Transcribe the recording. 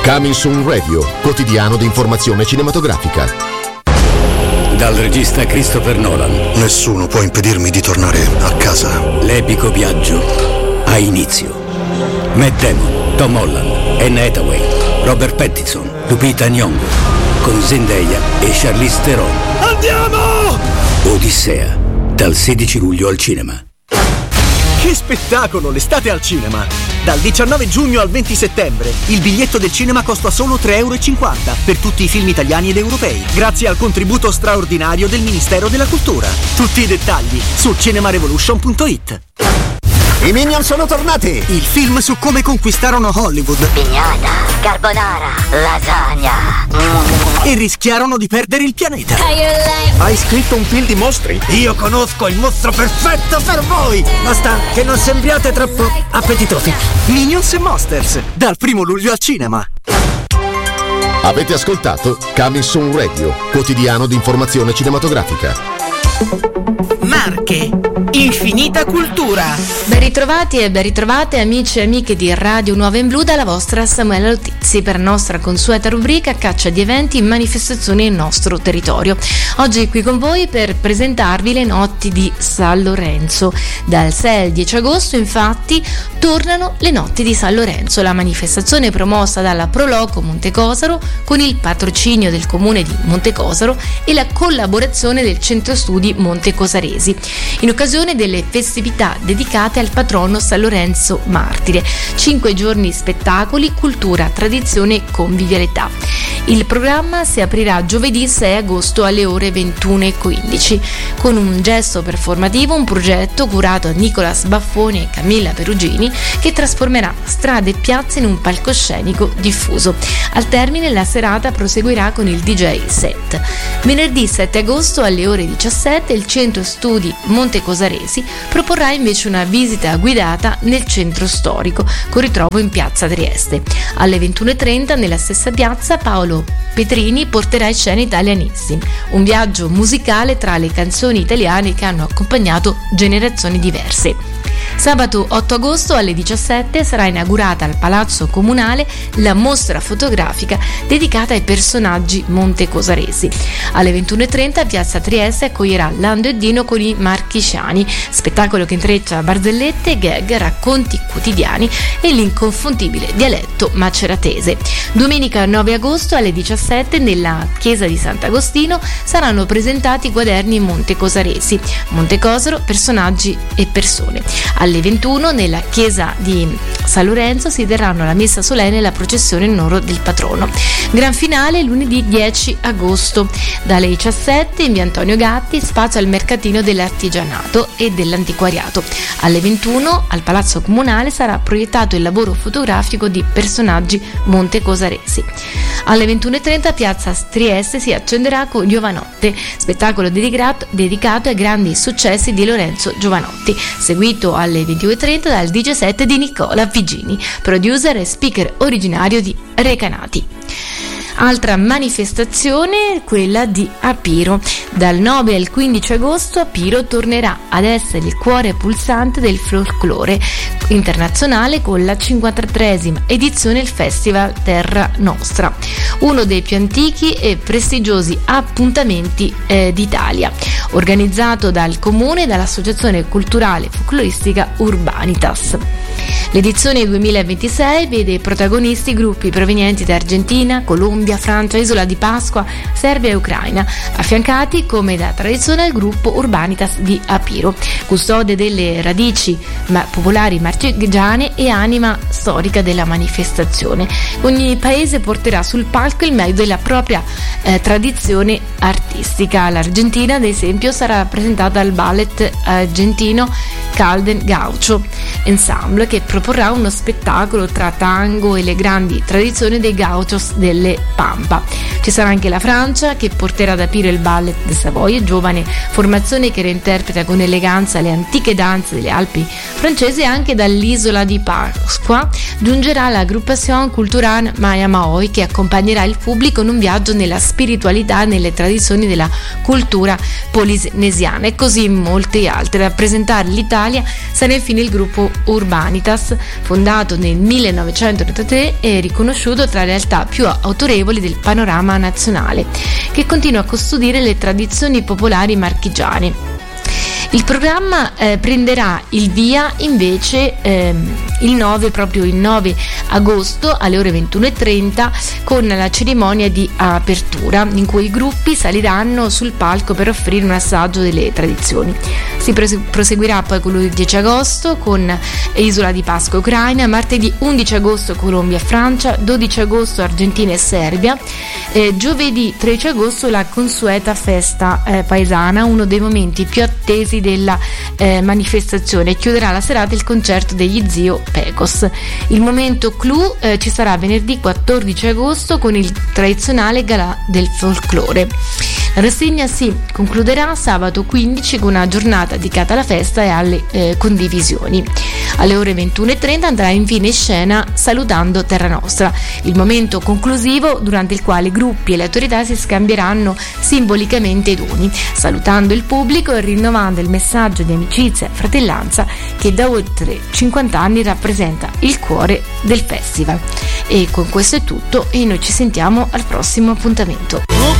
Coming Soon Radio, quotidiano di informazione cinematografica. Dal regista Christopher Nolan. Nessuno può impedirmi di tornare a casa. L'epico viaggio ha inizio. Matt Damon, Tom Holland, Anne Hathaway, Robert Pattinson, Lupita Nyong'o, con Zendaya e Charlize Theron. Andiamo! Odissea, dal 16 luglio al cinema. Che spettacolo, l'estate al cinema! Dal 19 giugno al 20 settembre il biglietto del cinema costa solo €3,50 per tutti i film italiani ed europei, grazie al contributo straordinario del Ministero della Cultura. Tutti i dettagli su cinemarevolution.it. I Minions sono tornati! Il film su come conquistarono Hollywood. Pignata, carbonara, lasagna. E rischiarono di perdere il pianeta. Hai scritto un film di mostri? Io conosco il mostro perfetto per voi! Basta che non sembriate troppo appetitosi. Minions e Monsters, dal 1 luglio al cinema. Avete ascoltato Coming Soon Radio, quotidiano di informazione cinematografica. Marche, infinita cultura. Ben ritrovati e ben ritrovate amici e amiche di Radio Nuova in Blu dalla vostra Samuela Lutizzi per la nostra consueta rubrica Caccia di eventi e manifestazioni nel nostro territorio. Oggi qui con voi per presentarvi le notti di San Lorenzo. Dal 6 al 10 agosto infatti tornano le notti di San Lorenzo, la manifestazione promossa dalla Proloco Montecosaro con il patrocinio del comune di Montecosaro e la collaborazione del Centro Studi Montecosaresi, in occasione delle festività dedicate al patrono San Lorenzo Martire. 5 giorni spettacoli, cultura, tradizione e convivialità. Il programma si aprirà giovedì 6 agosto alle ore 21:15 con un gesto performativo, un progetto curato da Nicolas Baffoni e Camilla Perugini che trasformerà strade e piazze in un palcoscenico diffuso. Al termine la serata proseguirà con il DJ set. Venerdì 7 agosto alle ore 17 il Centro Studi Montecosaresi proporrà invece una visita guidata nel centro storico con ritrovo in piazza Trieste. Alle 21:30 nella stessa piazza Paolo Petrini porterà in scena Italianissimi, un viaggio musicale tra le canzoni italiane che hanno accompagnato generazioni diverse. Sabato 8 agosto alle 17 sarà inaugurata al Palazzo Comunale la mostra fotografica dedicata ai personaggi montecosaresi. Alle 21:30 Piazza Trieste accoglierà Lando e Dino con i Marchiciani, spettacolo che intreccia barzellette, gag, racconti quotidiani e l'inconfondibile dialetto maceratese. Domenica 9 agosto alle 17 nella chiesa di Sant'Agostino saranno presentati i quaderni montecosaresi, Montecosaro, personaggi e persone. Alle 21 nella chiesa di San Lorenzo si terranno la messa solenne e la processione in onore del patrono. Gran finale lunedì 10 agosto dalle 17 in via Antonio Gatti, spazio al mercatino dell'artigianato e dell'antiquariato. Alle 21 al Palazzo Comunale sarà proiettato il lavoro fotografico di personaggi montecosaresi. Alle 21:30 piazza Trieste si accenderà con Giovanotti, spettacolo dedicato ai grandi successi di Lorenzo Giovanotti, seguito alle 22:30 dal DJ set di Nicola Vigini, producer e speaker originario di Recanati. Altra manifestazione, quella di Apiro. Dal 9 al 15 agosto Apiro tornerà ad essere il cuore pulsante del folklore internazionale con la 53esima edizione del Festival Terra Nostra, uno dei più antichi e prestigiosi appuntamenti d'Italia, organizzato dal Comune e dall'Associazione Culturale Folcloristica Urbanitas. L'edizione 2026 vede protagonisti gruppi provenienti da Argentina, Colombia, Francia, Isola di Pasqua, Serbia e Ucraina, affiancati come da tradizione al gruppo Urbanitas di Apiro, custode delle radici popolari marchigiane e anima storica della manifestazione. Ogni paese porterà sul palco il meglio della propria tradizione artistica. L'Argentina, ad esempio, sarà rappresentata dal ballet argentino Calden Gaucho Ensemble, che proporrà uno spettacolo tra tango e le grandi tradizioni dei gauchos delle Pampa. Ci sarà anche la Francia, che porterà ad Apiro il Ballet de Savoie, giovane formazione che reinterpreta con eleganza le antiche danze delle Alpi francesi. Anche dall'isola di Pasqua giungerà la Agrupazione Culturale Maya Maoi, che accompagnerà il pubblico in un viaggio nella spiritualità e nelle tradizioni della cultura polinesiana, e così molti altri. A rappresentare l'Italia sarà infine il gruppo Urbanitas Unitas, fondato nel 1933 e riconosciuto tra le realtà più autorevoli del panorama nazionale, che continua a custodire le tradizioni popolari marchigiane. Il programma prenderà il via invece il 9 agosto alle ore 21:30 con la cerimonia di apertura, in cui i gruppi saliranno sul palco per offrire un assaggio delle tradizioni. Si proseguirà poi con il 10 agosto con Isola di Pasqua Ucraina, martedì 11 agosto Colombia e Francia, 12 agosto Argentina e Serbia, giovedì 13 agosto la consueta festa paesana, uno dei momenti più attesi della manifestazione. Chiuderà la serata il concerto degli Zio Pecos. Il momento clou ci sarà venerdì 14 agosto con il tradizionale galà del folklore. La rassegna si concluderà sabato 15 con una giornata dedicata alla festa e alle condivisioni. Alle ore 21:30 andrà infine in scena Salutando Terra Nostra, il momento conclusivo durante il quale i gruppi e le autorità si scambieranno simbolicamente i doni, salutando il pubblico e rinnovando il messaggio di amicizia e fratellanza che da oltre 50 anni rappresenta il cuore del festival. E con questo è tutto e noi ci sentiamo al prossimo appuntamento.